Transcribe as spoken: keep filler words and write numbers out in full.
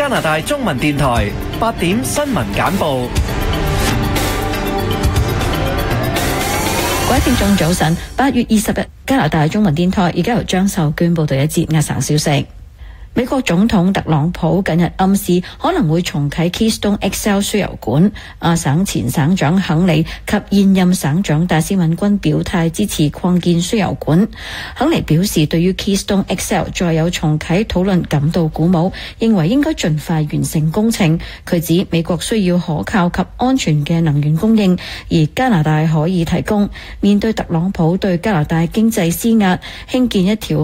加拿大中文電台八點新聞簡報。 各位聽眾早晨，八月二十日，加拿大中文電台而家由張秀娟報道一節亞省消息。美國總統特朗普近日暗示可能會重啟 Keystone X L 輸油管，亞省前省長肯尼及現任省長戴斯敏君表態支持擴建輸油管。肯尼表示對於 Keystone X L 再有重啟討論感到鼓舞，認為應該盡快完成工程。佢指美國需要可靠及安全嘅能源供應，而加拿大可以提供。面對特朗普對加拿大經濟施壓，興建一條